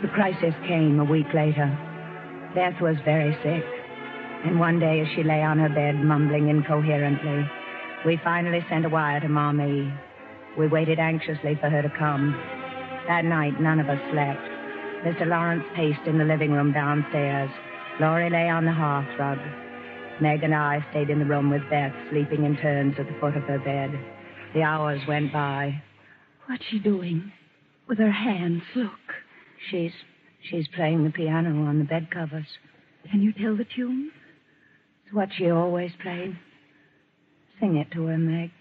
The crisis came a week later. Beth was very sick, and one day as she lay on her bed mumbling incoherently, we finally sent a wire to Mommy. We waited anxiously for her to come. That night, none of us slept. Mr. Lawrence paced in the living room downstairs. Laurie lay on the hearthrug. Meg and I stayed in the room with Beth, sleeping in turns at the foot of her bed. The hours went by. What's she doing? With her hands, look. She's playing the piano on the bed covers. Can you tell the tune? It's what she always played. Sing it to her, Meg.